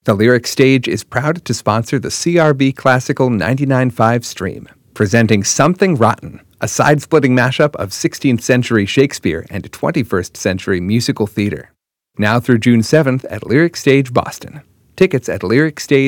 The Lyric Stage is proud to sponsor the CRB Classical 99.5 stream, presenting Something Rotten, a side-splitting mashup of 16th century Shakespeare and 21st century musical theater. Now through June 7th at Lyric Stage Boston. Tickets at lyricstage.com.